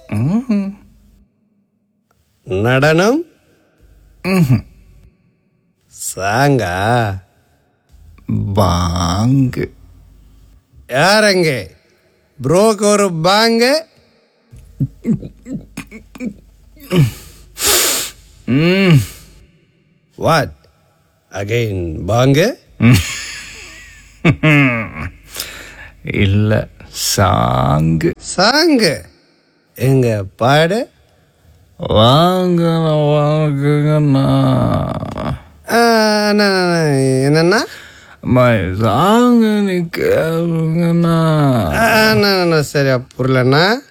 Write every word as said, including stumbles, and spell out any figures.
நடனம் சாங்கா பாங்கு. யாரங்க ப்ரோக்கு ஒரு பாங்கு? வாட் அகைன் பாங்கு? இல்ல, சாங்கு. சாங்கு எங்க பாடு? வாங்க வாங்குங்கண்ணா. என்னன்னா சாங்கு நீ கேளுங்கண்ணா. சரியா புரியலண்ணா.